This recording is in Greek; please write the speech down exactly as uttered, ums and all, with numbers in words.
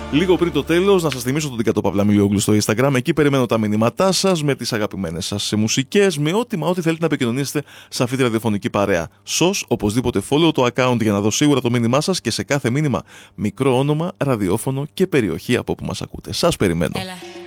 Λίγο πριν το τέλος, να σας θυμίσω τον Δικατό Παυλαμιλιόγλου στο Instagram. Εκεί περιμένω τα μηνύματά σας με τις αγαπημένες σας μουσικές, με ό,τι μα ό,τι θέλετε να επικοινωνήσετε σε αυτή τη ραδιοφωνική παρέα. Σως, οπωσδήποτε follow το account για να δω σίγουρα το μήνυμά σας και σε κάθε μήνυμα μικρό όνομα, ραδιόφωνο και περιοχή από όπου μας ακούτε. Σας περιμένω. Έλα.